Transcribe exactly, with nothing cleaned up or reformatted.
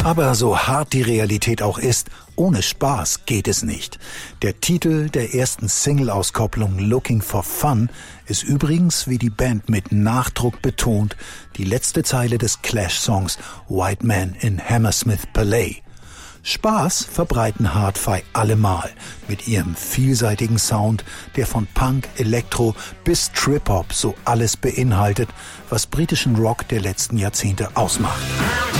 Aber so hart die Realität auch ist, ohne Spaß geht es nicht. Der Titel der ersten Single-Auskopplung Looking for Fun ist übrigens, wie die Band mit Nachdruck betont, die letzte Zeile des Clash-Songs White Man in Hammersmith Palais. Spaß verbreiten Hard-Fi allemal mit ihrem vielseitigen Sound, der von Punk, Elektro bis Trip-Hop so alles beinhaltet, was britischen Rock der letzten Jahrzehnte ausmacht.